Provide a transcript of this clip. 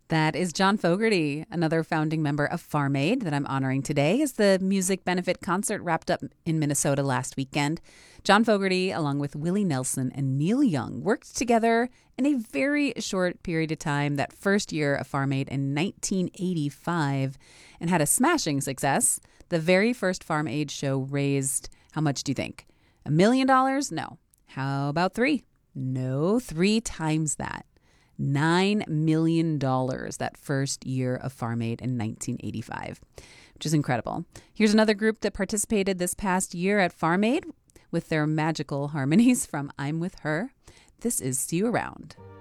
That is John Fogerty, another founding member of Farm Aid that I'm honoring today as the music benefit concert wrapped up in Minnesota last weekend. John Fogerty, along with Willie Nelson and Neil Young, worked together in a very short period of time, that first year of Farm Aid in 1985, and had a smashing success. The very first Farm Aid show raised, how much do you think? $1 million? No. How about three? No, three times that. $9 million that first year of Farm Aid in 1985, which is incredible. Here's another group that participated this past year at Farm Aid with their magical harmonies from I'm With Her. This is See You Around.